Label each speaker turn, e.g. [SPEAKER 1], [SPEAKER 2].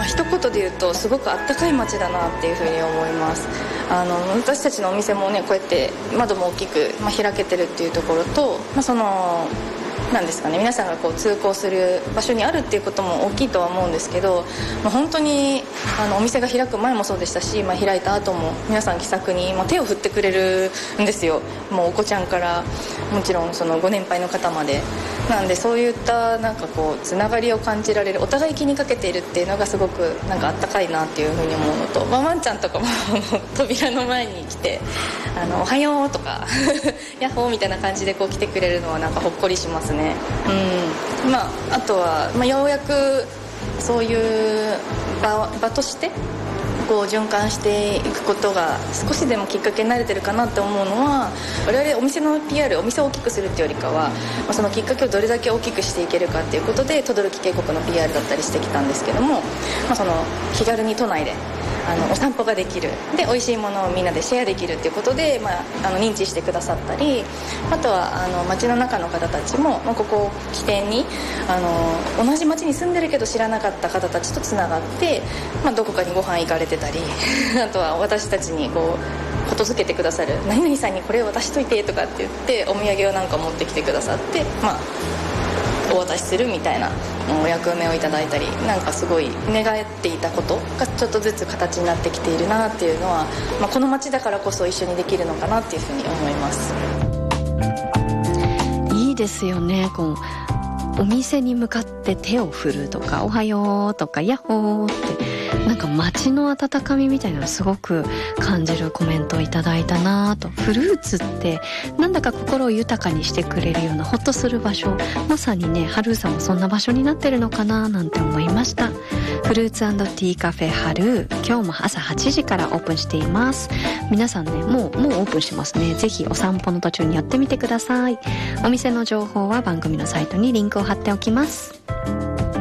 [SPEAKER 1] 一言で言うとすごくあったかい街だなっていうふうに思います。私たちのお店もねこうやって窓も大きく、開けてるっていうところと、なんですかね、皆さんがこう通行する場所にあるっていうことも大きいとは思うんですけど、本当にお店が開く前もそうでしたし、開いた後も皆さん気さくに、手を振ってくれるんですよ。もうお子ちゃんからもちろんそのご年配の方まで。なんでそういったなんかこうつながりを感じられる、お互い気にかけているっていうのがすごくなんかあったかいなっていうふうに思うのと、ワンちゃんとかも扉の前に来ておはようとかヤッホーみたいな感じでこう来てくれるのはなんかほっこりしますね。あとは、ようやくそういう場としてこう循環していくことが少しでもきっかけになれてるかなって思うのは、我々お店の PR、 お店を大きくするっていうよりかは、そのきっかけをどれだけ大きくしていけるかっていうことで等々力渓谷の PR だったりしてきたんですけども、その気軽に都内でお散歩ができる、で美味しいものをみんなでシェアできるっていうことで、認知してくださったり、あとは街の中の方たちも、ここを起点に同じ街に住んでるけど知らなかった方たちとつながって、どこかにご飯行かれてたりあとは私たちにこうことづけてくださる、何々さんにこれを渡しといてとかって言ってお土産をなんか持ってきてくださって、お渡しするみたいなお役目をいただいたり、なんかすごい願っていたことがちょっとずつ形になってきているなっていうのは、この街だからこそ一緒にできるのかなっていうふうに思います。
[SPEAKER 2] いいですよね。こうお店に向かって手を振るとか、おはようとかヤッホーって、なんか街の温かみみたいなのすごく感じるコメントをいただいたなと。フルーツってなんだか心を豊かにしてくれるようなほっとする場所、まさにね、ハルーさんもそんな場所になってるのかななんて思いました。フルーツ&ティーカフェハルー、今日も朝8時からオープンしています。皆さんね、もうオープンしてますね。ぜひお散歩の途中に寄ってみてください。お店の情報は番組のサイトにリンクを貼っておきます。